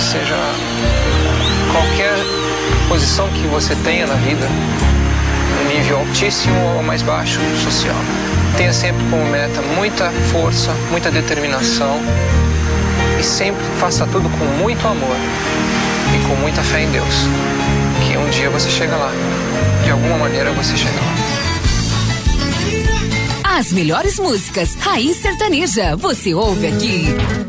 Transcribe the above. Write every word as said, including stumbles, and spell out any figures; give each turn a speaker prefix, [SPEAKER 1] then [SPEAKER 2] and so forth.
[SPEAKER 1] seja qualquer posição que você tenha na vida, no nível altíssimo ou mais baixo social. Tenha sempre como meta muita força, muita determinação e sempre faça tudo com muito amor e com muita fé em Deus, que um dia você chega lá, de alguma maneira você chega lá.
[SPEAKER 2] As melhores músicas, Raiz Sertaneja, você ouve aqui.